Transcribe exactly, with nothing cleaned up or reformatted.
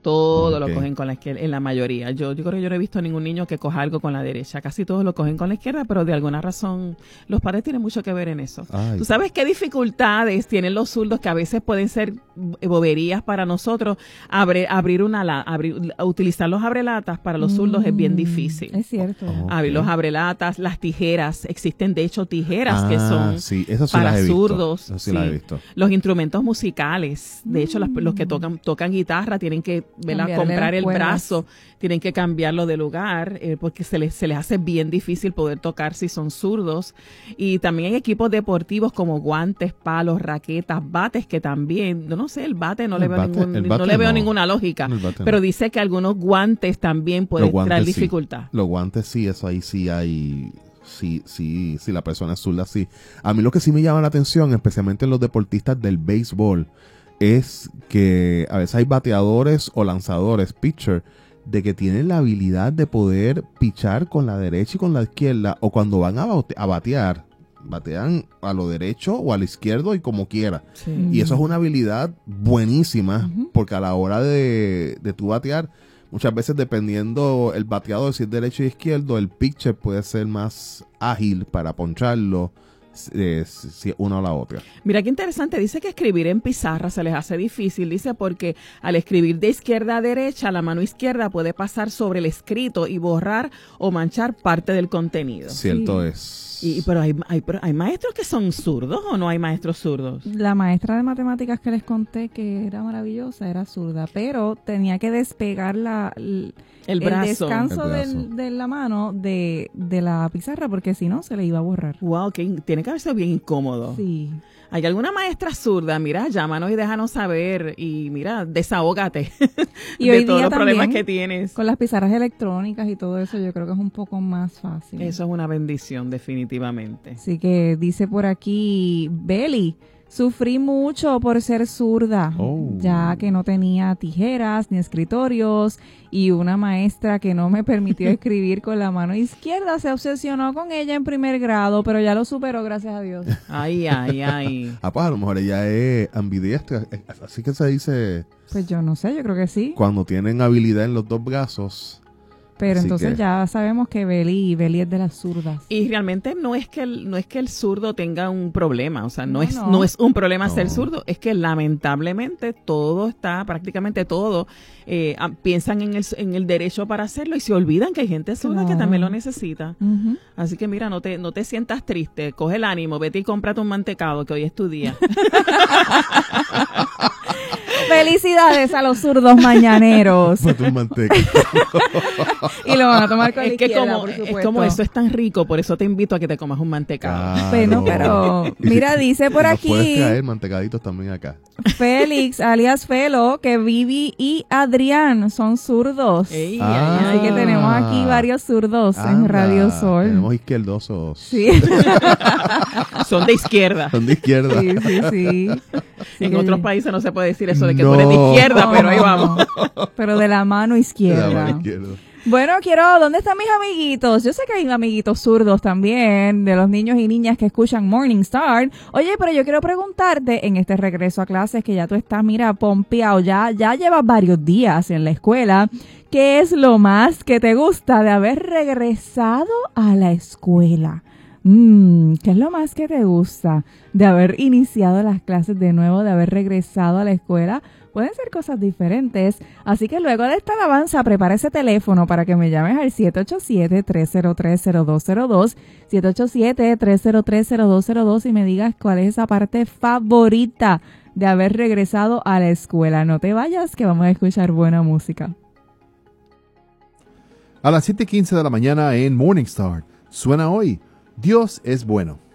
Todo Okay. lo cogen con la izquierda, en la mayoría. Yo, yo creo que yo no he visto ningún niño que coja algo con la derecha. Casi todos lo cogen con la izquierda, pero de alguna razón los padres tienen mucho que ver en eso. Ay. ¿Tú sabes qué dificultades tienen los zurdos que a veces pueden ser boberías para nosotros? Abre, abrir una la, abrir, utilizar los abrelatas para los zurdos mm, es bien difícil. Es cierto. Oh, okay. Abrir los abrelatas, las tijeras. Existen de hecho tijeras ah, que son sí, eso sí para las he zurdos. Visto. Eso sí sí. las he visto. Los instrumentos musicales. De hecho, las, los que tocan, tocan guitarra tienen que ¿verdad? comprar el brazo, tienen que cambiarlo de lugar eh, porque se les, se les hace bien difícil poder tocar si son zurdos. Y también hay equipos deportivos como guantes, palos, raquetas, bates que también, no, no sé, el bate no, el le, veo bate, ningún, bate no le veo no. ninguna lógica, pero no. dice que algunos guantes también pueden guantes traer sí. dificultad. Los guantes sí, eso ahí sí hay... Sí, sí, sí, la persona es zurda, sí. A mí lo que sí me llama la atención, especialmente en los deportistas del béisbol, es que a veces hay bateadores o lanzadores, pitcher, de que tienen la habilidad de poder pichar con la derecha y con la izquierda, o cuando van a, bate- a batear, batean a lo derecho o a lo izquierdo y como quiera. Sí. Y eso es una habilidad buenísima, uh-huh. porque a la hora de, de tu batear, muchas veces dependiendo el bateador, si es derecho o izquierdo, el pitcher puede ser más ágil para poncharlo, Eh, si una o la otra. Mira qué interesante, dice que escribir en pizarra se les hace difícil, dice porque al escribir de izquierda a derecha, la mano izquierda puede pasar sobre el escrito y borrar o manchar parte del contenido. Cierto sí. es. Y, pero hay, hay, hay maestros que son zurdos o no hay maestros zurdos. La maestra de matemáticas que les conté que era maravillosa era zurda, pero tenía que despegar la, el, el, brazo. el descanso el brazo. Del, de la mano de, de la pizarra porque si no se le iba a borrar. Wow, que tiene que haber sido bien incómodo. Sí. ¿Hay alguna maestra zurda? Mira, llámanos y déjanos saber y mira, desahógate y de hoy todos día los problemas también, que tienes. Con las pizarras electrónicas y todo eso, yo creo que es un poco más fácil. Eso es una bendición, definitivamente. Así que dice por aquí, Beli, sufrí mucho por ser zurda, oh. ya que no tenía tijeras ni escritorios y una maestra que no me permitió escribir con la mano izquierda se obsesionó con ella en primer grado, pero ya lo superó, gracias a Dios. Ay, ay, ay. Ah, pues a lo mejor ella es ambidiestra, así que se dice... Pues yo no sé, yo creo que sí. Cuando tienen habilidad en los dos brazos... Pero Así entonces que... ya sabemos que Beli, Beli es de las zurdas. Y realmente no es que el, no es que el zurdo tenga un problema, o sea, no, No, es no. no es un problema No. ser zurdo, es que lamentablemente todo está, prácticamente todo, eh, ah, piensan en el, en el derecho para hacerlo y se olvidan que hay gente zurda Claro. que también lo necesita. Uh-huh. Así que mira, no te, no te sientas triste, coge el ánimo, vete y cómprate un mantecado que hoy es tu día. Felicidades a los zurdos mañaneros. Ponte un manteca. Y lo van a tomar con la Es que izquierda, como, por es supuesto. como eso es tan rico, por eso te invito a que te comas un mantecado. Claro. Bueno, pero mira, dice por Y nos aquí puedes traer mantecaditos también acá. Félix, alias Felo, que Vivi y Adrián son zurdos. Ey, Ah. ay, Así ay. que tenemos aquí varios zurdos en Anda, Radio Sol. Tenemos izquierdosos. Sí. Son de izquierda. Son de izquierda. sí, sí, sí. Así En que- otros países no se puede decir eso de que No. tú eres de izquierda, pero ahí No, vamos. Pero de la mano De la izquierda. mano izquierda. Bueno, quiero, ¿dónde están mis amiguitos? Yo sé que hay amiguitos zurdos también, de los niños y niñas que escuchan Morning Star. Oye, pero yo quiero preguntarte, en este regreso a clases, que ya tú estás, mira, pompeado, ya, ya llevas varios días en la escuela, ¿qué es lo más que te gusta de haber regresado a la escuela? Mm, ¿qué es lo más que te gusta de haber iniciado las clases de nuevo, de haber regresado a la escuela? Pueden ser cosas diferentes, así que luego de esta alabanza, prepara ese teléfono para que me llames al siete ocho siete, tres cero tres, cero dos cero dos, siete ocho siete, tres cero tres, cero dos cero dos y me digas cuál es esa parte favorita de haber regresado a la escuela. No te vayas, que vamos a escuchar buena música. A las siete y quince de la mañana en Morning Star, suena hoy, Dios es bueno.